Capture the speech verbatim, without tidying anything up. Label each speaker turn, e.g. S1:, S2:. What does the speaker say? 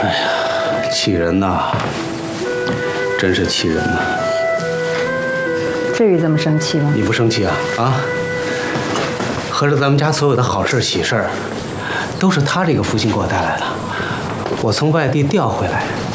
S1: 哎呀，气人呐！真是气人呐！
S2: 至于这么生气吗？
S1: 你不生气啊？啊？合着咱们家所有的好事喜事儿，都是他这个福星给我带来的。我从外地调回来。